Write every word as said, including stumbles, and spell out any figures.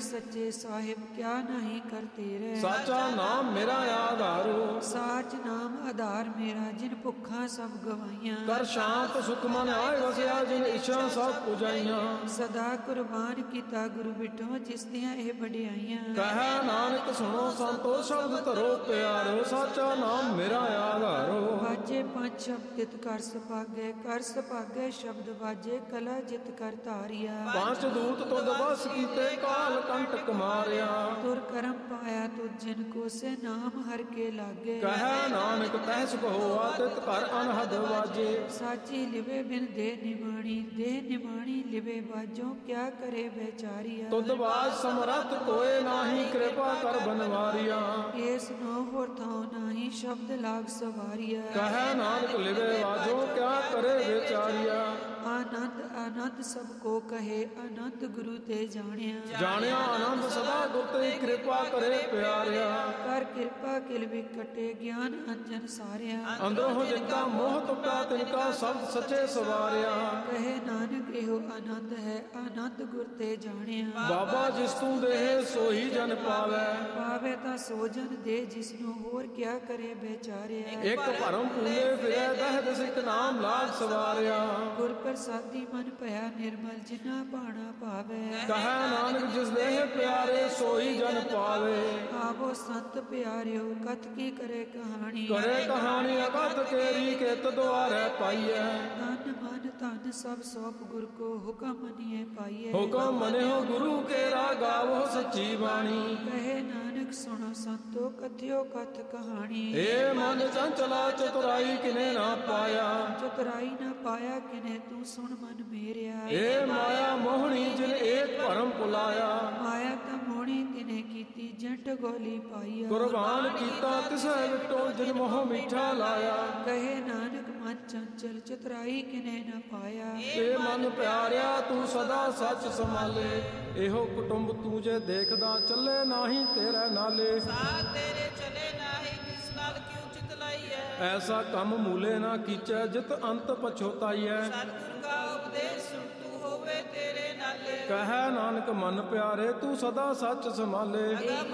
सच्चे साहिब क्या नहीं करते रहे। साचा नाम मेरा आधारो, साच नाम आधार मेरा जिन भुखा सब गवाइया। कर शांत सुख मन आए वसिया जिन इच्छा सब पुजाइया। सदा कुर्बान किता गुरु बिठो जिस दियां ए बड़ियाइयां। कह नानक सुनो संतो शब्द धरो प्यारो, साचा नाम मेरा आधारो। बाजे पांच शब्द तित कर सभागे, कर सभागे शब्द बाजे कला जित कर तारिया। पांच दूत तुद बस कीते काल कंटक मारिया। तुर करम पाया तुझ जिन को से नाम हर के लागे। कह नानक तह सुख होआ तित कर अनहद वाजे। साची लिवे बिन दे निमाणी, दे निमाणी लिवे बाजो क्या करे बेचारिया। तुद बाज समरथ कोय नाही, कृपा कर बनवारिया। एस नो होर थाओ नाही, शब्द लाग सवारिया। कह नानक लिवे वाजो क्या करे बेचारिया। आनंद आनंद सबको कहे, आनंद गुरु ते जानिया। जानिया आनंद सदा गुर ते कृपा करे प्यारिया। कर कृपा किल विकटे ज्ञान अंजन सारिया। अंदरों जिनका मोह टुटा तिनका शब्द सचे सवारिया। कहे नानक एहो आनंद है, आनंद गुर ते जानिया। बाबा जिस तू देह सोही जन पावे। पावे ता सो जन दे जिसनु होर क्या करे बेचारिया। एक भरम पूले फिरे दह दिस एक नाम लाग सवारिया। गुर प्रसादी मन भया निर्मल जिना बाणा पावे। कह नानक जिस देह प्यारे सोही जन पावे। आवो संत प्यारियो कथ की करे कहानी। करे कहानी अकथ केरी केत द्वारे पाइए। तन मन धन सब सौंप गुर को हुक्म मनिए पाइए। हुक्म मने हो गुरु के गावो सच्ची बाणी। कहे नानक सुनो संतो कथ्यो कथ कहानी। हे मन चंचला चतुराई किने ना पाया। चतुराई न पाया किने तू सुन मन मेरिया। हे माया मोहनी जिन एक भरम पुलाया। माया ता मोहनी तिने कीती जंट गोली पाइया। कुर्बान कीता तिसै विटो जिन मोह मीठा लाया। कहे नानक मन चंचल चतुराई किने न पाया। हे मन प्यारिया तू सदा सच संभाले। एहो कुटुंब तू जे देखदा चले नाही तेरे नाले। साथ तेरे चले नाही जिस नाल क्यों चितलाई है। ऐसा कम मूले ना कीचै जित अंत पछोताई है। सतगुर का उपदेश सुन तू होवे तेरे नाले। कह नानक मन प्यारे तू सदा सच संभाले।